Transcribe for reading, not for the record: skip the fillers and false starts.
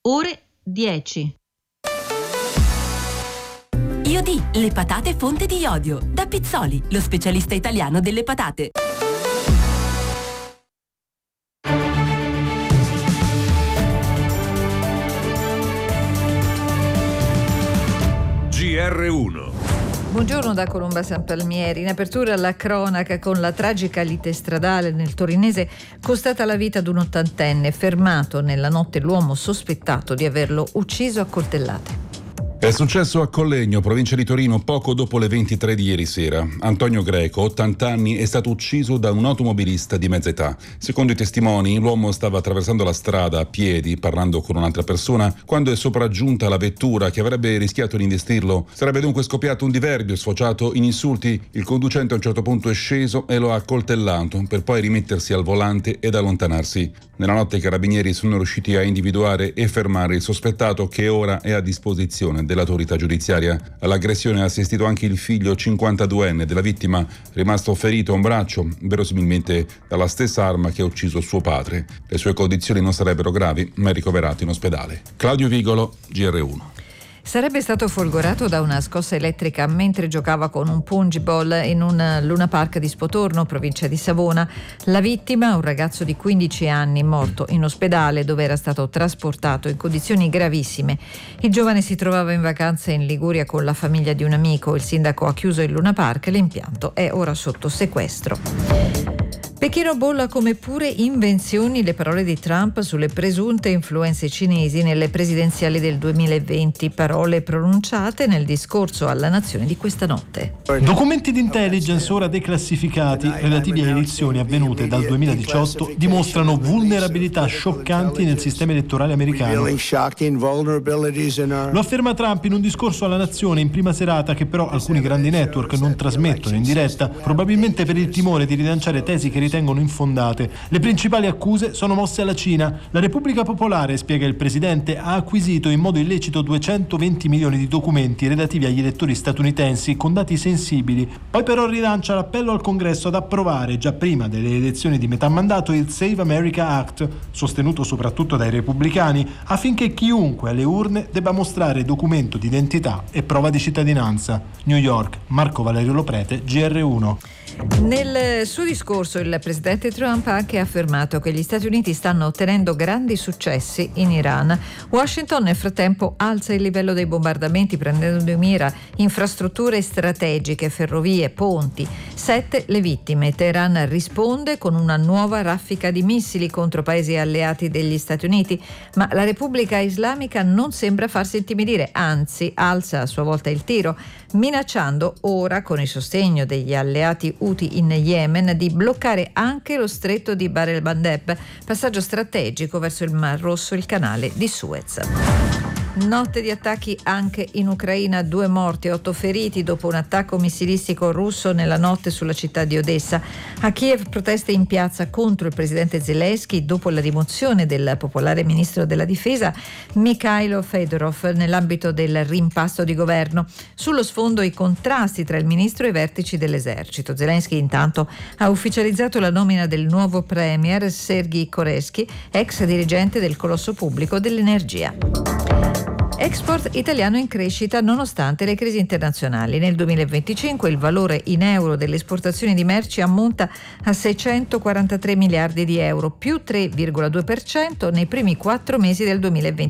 ore 10. Iodì, le patate fonte di iodio. Da Pizzoli, lo specialista italiano delle patate. GR1. Buongiorno da Colomba San Palmieri. In apertura la cronaca con la tragica lite stradale nel torinese costata la vita ad un ottantenne fermato nella notte l'uomo sospettato di averlo ucciso a coltellate. È successo a Collegno, provincia di Torino, poco dopo le 23 di ieri sera. Antonio Greco, 80 anni, è stato ucciso da un automobilista di mezza età. Secondo i testimoni, l'uomo stava attraversando la strada a piedi, parlando con un'altra persona, quando è sopraggiunta la vettura che avrebbe rischiato di investirlo. Sarebbe dunque scoppiato un diverbio sfociato in insulti. Il conducente a un certo punto è sceso e lo ha accoltellato, per poi rimettersi al volante ed allontanarsi. Nella notte i carabinieri sono riusciti a individuare e fermare il sospettato, che ora è a disposizione dell'autorità giudiziaria. All'aggressione ha assistito anche il figlio 52enne della vittima, rimasto ferito a un braccio, verosimilmente dalla stessa arma che ha ucciso suo padre. Le sue condizioni non sarebbero gravi, ma è ricoverato in ospedale. Claudio Vigolo, GR1. Sarebbe stato folgorato da una scossa elettrica mentre giocava con un pungeball in un Luna Park di Spotorno, provincia di Savona. La vittima, un ragazzo di 15 anni, morto in ospedale dove era stato trasportato in condizioni gravissime. Il giovane si trovava in vacanza in Liguria con la famiglia di un amico. Il sindaco ha chiuso il Luna Park e l'impianto è ora sotto sequestro. Pechino bolla come pure invenzioni le parole di Trump sulle presunte influenze cinesi nelle presidenziali del 2020, parole pronunciate nel discorso alla nazione di questa notte. Documenti di intelligence ora declassificati relativi a elezioni avvenute dal 2018 dimostrano vulnerabilità scioccanti nel sistema elettorale americano. Lo afferma Trump in un discorso alla nazione in prima serata, che però alcuni grandi network non trasmettono in diretta, probabilmente per il timore di rilanciare tesi che ritengono infondate. Le principali accuse sono mosse alla Cina. La Repubblica Popolare, spiega il presidente, ha acquisito in modo illecito 220 milioni di documenti relativi agli elettori statunitensi con dati sensibili. Poi però rilancia l'appello al Congresso ad approvare, già prima delle elezioni di metà mandato, il Save America Act, sostenuto soprattutto dai repubblicani, affinché chiunque alle urne debba mostrare documento di identità e prova di cittadinanza. New York, Marco Valerio Loprete, GR1. Nel suo discorso il presidente Trump ha anche affermato che gli Stati Uniti stanno ottenendo grandi successi in Iran. Washington nel frattempo alza il livello dei bombardamenti prendendo di mira infrastrutture strategiche, ferrovie, ponti. 7 le vittime. Teheran risponde con una nuova raffica di missili contro paesi alleati degli Stati Uniti, ma la Repubblica Islamica non sembra farsi intimidire, anzi alza a sua volta il tiro, minacciando ora, con il sostegno degli alleati Houthi in Yemen, di bloccare anche lo stretto di Bab el-Mandeb, passaggio strategico verso il Mar Rosso e il canale di Suez. Notte di attacchi anche in Ucraina, 2 morti e 8 feriti dopo un attacco missilistico russo nella notte sulla città di Odessa. A Kiev proteste in piazza contro il presidente Zelensky dopo la rimozione del popolare ministro della difesa Mikhailo Fedorov nell'ambito del rimpasto di governo. Sullo sfondo i contrasti tra il ministro e i vertici dell'esercito. Zelensky intanto ha ufficializzato la nomina del nuovo premier Sergei Koreski, ex dirigente del colosso pubblico dell'energia. Export italiano in crescita nonostante le crisi internazionali. Nel 2025 il valore in euro delle esportazioni di merci ammonta a 643 miliardi di euro, più 3,2% nei primi 4 mesi del 2025.